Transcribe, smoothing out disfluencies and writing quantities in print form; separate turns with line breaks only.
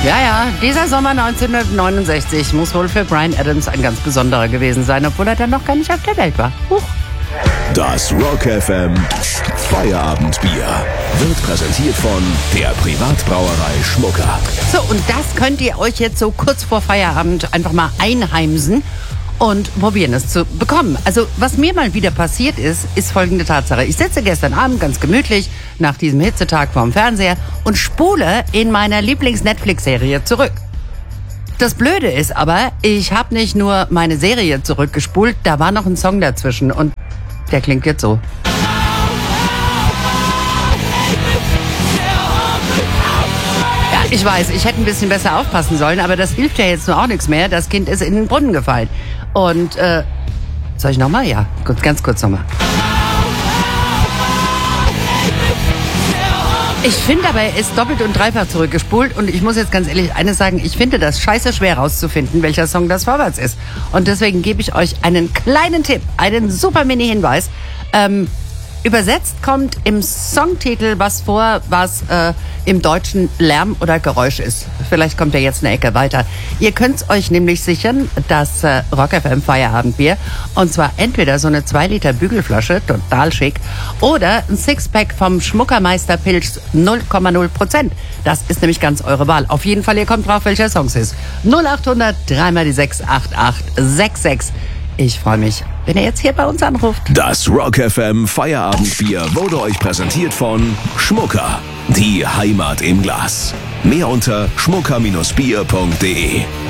Ja, dieser Sommer 1969 muss wohl für Bryan Adams ein ganz besonderer gewesen sein, obwohl er dann noch gar nicht auf der Welt war.
Das Rock FM Feierabendbier wird präsentiert von der Privatbrauerei Schmucker.
So, und das könnt ihr euch jetzt so kurz vor Feierabend einfach mal einheimsen und probieren es zu bekommen. Also, was mir mal wieder passiert ist folgende Tatsache. Ich sitze gestern Abend ganz gemütlich nach diesem Hitzetag vorm Fernseher und spule in meiner Lieblings-Netflix-Serie zurück. Das Blöde ist aber, ich habe nicht nur meine Serie zurückgespult, da war noch ein Song dazwischen und der klingt jetzt so. Ja, ich weiß, ich hätte ein bisschen besser aufpassen sollen, aber das hilft ja jetzt nur auch nichts mehr. Das Kind ist in den Brunnen gefallen. Und, soll ich nochmal? Ja, ganz kurz nochmal. Ich finde aber, er ist doppelt und dreifach zurückgespult und ich muss jetzt ganz ehrlich eines sagen, ich finde das scheiße schwer rauszufinden, welcher Song das Vorwärts ist. Und deswegen gebe ich euch einen kleinen Tipp, einen super Mini-Hinweis. Übersetzt kommt im Songtitel was vor, was im Deutschen Lärm oder Geräusch ist. Vielleicht kommt er jetzt eine Ecke weiter. Ihr könnt euch nämlich sichern, das Rock FM Feierabendbier. Und zwar entweder so eine 2 Liter Bügelflasche, total schick, oder ein Sixpack vom Schmuckermeister Pilz 0,0%. Das ist nämlich ganz eure Wahl. Auf jeden Fall, ihr kommt drauf, welcher Song es ist. 0800 3 mal die 68866. Ich freue mich, wenn ihr jetzt hier bei uns anruft.
Das Rock FM Feierabendbier wurde euch präsentiert von Schmucker. Die Heimat im Glas. Mehr unter schmucker-bier.de.